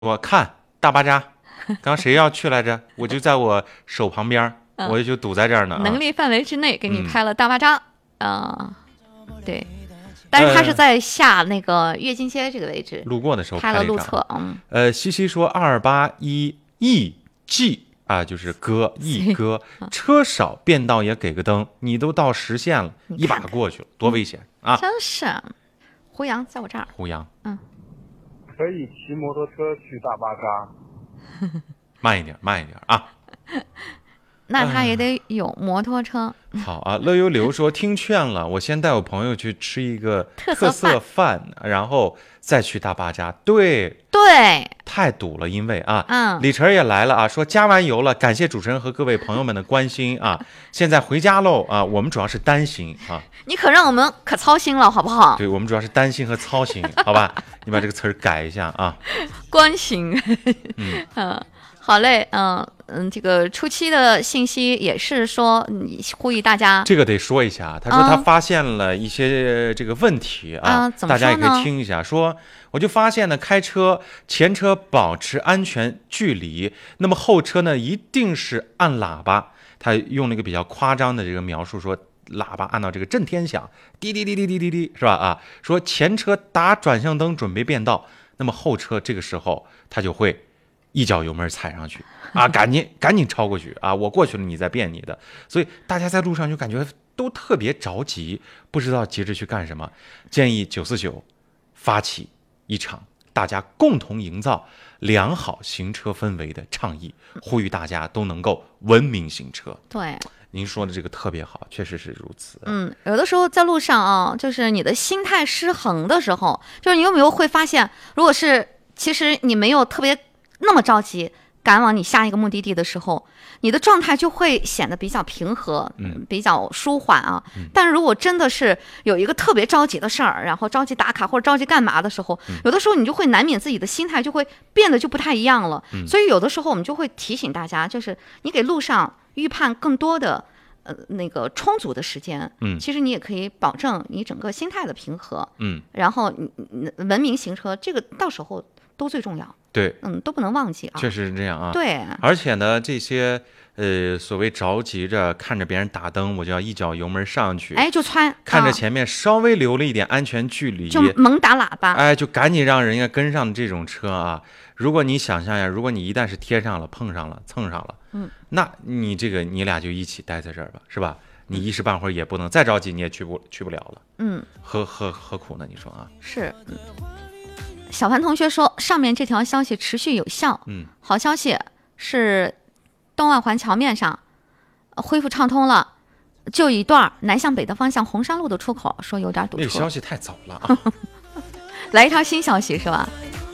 我看大巴扎，刚谁要去来着？我就在我手旁边，我就堵在这儿呢。 能力范围之内给你拍了大巴扎对。但是他是在下那个跃金街这个位置， 路过的时候拍了路侧。 西西说281EG 啊，就是歌一歌，车少变道也给个灯，你都到实线了，一把过去了，多危险啊！ 真是。胡杨在我这儿。 胡杨， 可以骑摩托车去大巴扎。 慢一点，慢一点啊！ 那他也得有摩托车。 好啊，乐悠流说听劝了，我先带我朋友去吃一个特色饭，然后再去大巴扎。对，太堵了，因为李晨也来了啊，说加完油了，感谢主持人和各位朋友们的关心啊，现在回家喽啊，我们主要是担心啊， 你可让我们可操心了，好不好？ 对，我们主要是担心和操心，好吧？你把这个词儿改一下啊， 关心，好嘞，这个初期的信息也是说，呼吁大家， 这个得说一下。他说他发现了一些这个问题大家也可以听一下。说我就发现呢，开车前车保持安全距离，那么后车呢一定是按喇叭。他用了一个比较夸张的这个描述，说喇叭按到这个震天响，滴滴滴滴滴滴滴，是吧？说前车打转向灯准备变道，那么后车这个时候他就会一脚油门踩上去赶紧超过去我过去了你再变你的，所以大家在路上就感觉都特别着急，不知道急着去干什么。建议949发起一场大家共同营造良好行车氛围的倡议，呼吁大家都能够文明行车。 对， 您说的这个特别好，确实是如此。 有的时候在路上就是你的心态失衡的时候，就是你有没有会发现，如果是其实你没有特别那么着急赶往你下一个目的地的时候，你的状态就会显得比较平和，比较舒缓但是如果真的是有一个特别着急的事儿，然后着急打卡或者着急干嘛的时候，有的时候你就会难免自己的心态就会变得就不太一样了。所以有的时候我们就会提醒大家，就是你给路上预判更多的那个充足的时间，其实你也可以保证你整个心态的平和，然后文明行车，这个到时候都最重要。 对， 都不能忘记确实是这样对， 而且呢，这些所谓着急着看着别人打灯，我就要一脚油门上去， 就窜， 看着前面稍微留了一点安全距离， 就猛打喇叭， 就赶紧让人家跟上这种车如果你想象一下，如果你一旦是贴上了、碰上了、蹭上了，那你你俩就一起待在这儿吧，是吧？你一时半会儿也不能再着急，你也去不了了。何苦呢？你说是。小凡同学说，上面这条消息持续有效。好消息是东外环桥面上恢复畅通了，就一段南向北的方向红山路的出口说有点堵车。 那个消息太早了来一条新消息是吧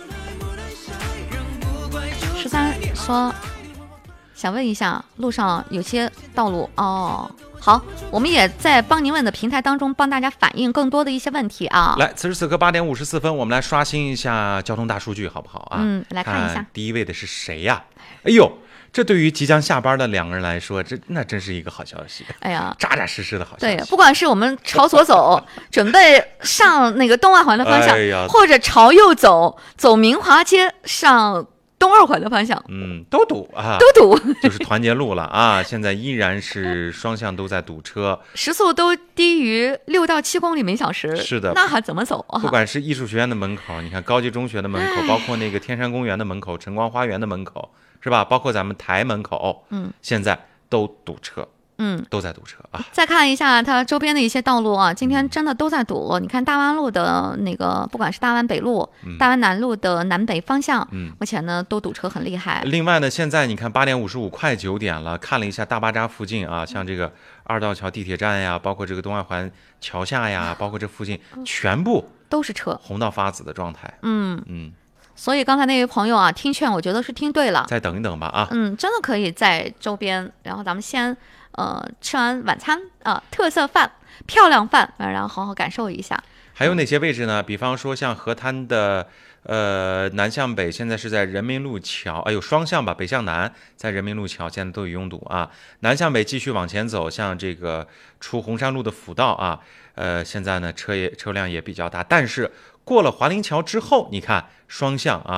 ？13说想问一下，路上有些道路好，我们也在帮您问的平台当中帮大家反映更多的一些问题来，此时此刻8点54分，我们来刷新一下交通大数据，好不好来看一下第一位的是谁呀？哎呦，这对于即将下班的两个人来说，那真是一个好消息。 哎呀， 扎扎实实的好消息。 对，不管是我们朝左走，准备上那个东外环的方向，或者朝右走，走明华街上东2环的方向， 都堵都堵， 就是团结路了现在依然是双向都在堵车， 时速都低于6到7公里每小时。 是的， 那还怎么走不管是艺术学院的门口，你看高级中学的门口，包括那个天山公园的门口、晨光花园的门口，是吧？包括咱们台门口，现在都堵车。都在堵车再看一下它周边的一些道路今天真的都在堵。你看大湾路的那个，不管是大湾北路、大湾南路的南北方向，目前呢都堵车很厉害。 另外呢，现在你看8点55，快9点了，看了一下大巴扎附近像这个二道桥地铁站呀，包括这个东外环桥下呀，包括这附近全部都是车， 红到发紫的状态。 所以刚才那位朋友听劝，我觉得是听对了。 再等一等吧真的可以在周边，然后咱们先吃完晚餐特色饭、漂亮饭，然后好好感受一下。 还有哪些位置呢？比方说像河滩的南向北，现在是在人民路桥，有双向吧，北向南在人民路桥现在都有拥堵南向北继续往前走，像这个出红山路的辅道现在呢车辆也比较大，但是过了华林桥之后，你看双向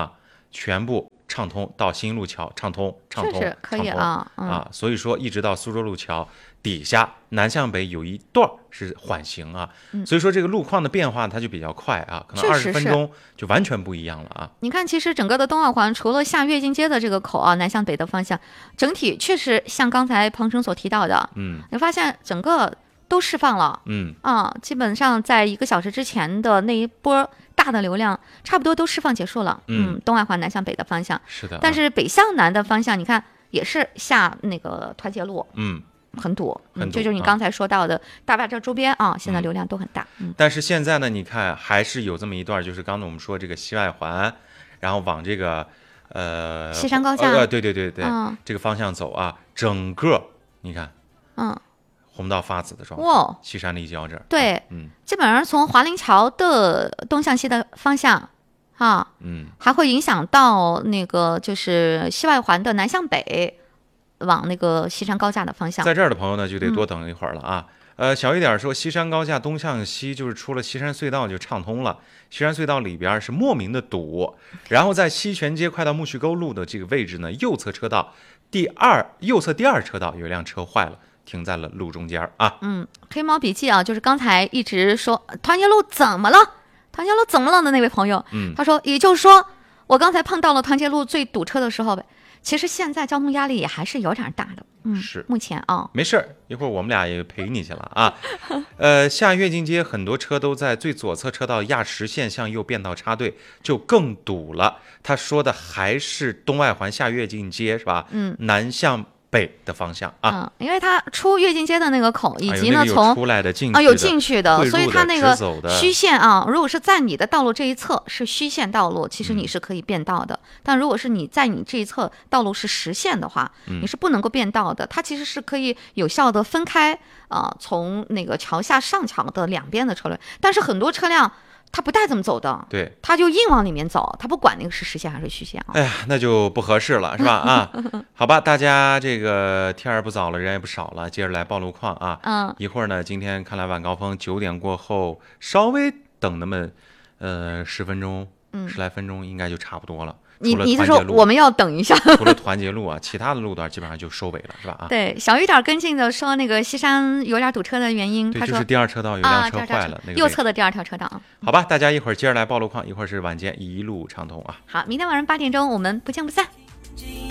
全部畅通到新路桥，畅通， 可以啊， 所以说一直到苏州路桥底下南向北有一段是缓行啊，所以说这个路况的变化它就比较快啊，可能20分钟就完全不一样了啊。 你看，其实整个的东二环除了下越境街的这个口啊，南向北的方向，整体确实像刚才彭生所提到的，你发现整个都释放了，基本上在1个小时之前的那一波大的流量差不多都释放结束了，东二环南向北的方向是的， 但是北向南的方向，你看也是下那个团结路，很堵，这就是你刚才说到的大巴这周边啊，现在流量都很大。 但是现在呢，你看还是有这么一段，就是刚才我们说这个西外环，然后往这个西山高架， 对，这个方向走啊，整个你看，红到发紫的状态，西山立交这儿， 对，基本上从华林桥的东向西的方向啊，还会影响到那个就是西外环的南向北。往那个西山高架的方向， 在这儿的朋友呢，就得多等一会儿了啊。小一点说，西山高架东向西，就是出了西山隧道就畅通了。西山隧道里边是莫名的堵，然后在西泉街快到木樨沟路的这个位置呢，右侧右侧第二车道有一辆车坏了，停在了路中间啊。 黑猫笔记啊，就是刚才一直说团结路怎么了？团结路怎么了的那位朋友，他说，也就是说，我刚才碰到了团结路最堵车的时候呗。其实现在交通压力也还是有点大的， 是目前啊， 没事，一会儿我们俩也陪你去了啊。下越境街很多车都在最左侧车道压实线向右变道插队，就更堵了。他说的还是东外环下越境街是吧？南向北的方向啊， 因为它出越境街的那个口，以及呢从出来的有进去的，所以它那个虚线啊，如果是在你的道路这一侧是虚线道路，其实你是可以变道的。但如果是你在你这一侧道路是实线的话，你是不能够变道的。它其实是可以有效的分开从那个桥下上桥的两边的车辆，但是很多车辆他不带这么走的， 对， 他就硬往里面走，他不管那个是实线还是虚线啊。 哎呀，那就不合适了，是吧？啊，好吧，大家这个天儿不早了，人也不少了，接着来报路况啊。一会儿呢，今天看来晚高峰9点过后，稍微等那么10分钟、10来分钟，应该就差不多了。 你是说我们要等一下？ 除了团结路啊，其他的路段基本上就收尾了，是吧？ 对，小雨点跟进的说那个西山有点堵车的原因，他说就是第二车道有辆车坏了，那个右侧的第二条车道。 好吧，大家一会儿接着来报路况，一会儿是晚间一路畅通啊。 好，明天晚上8点钟我们不见不散。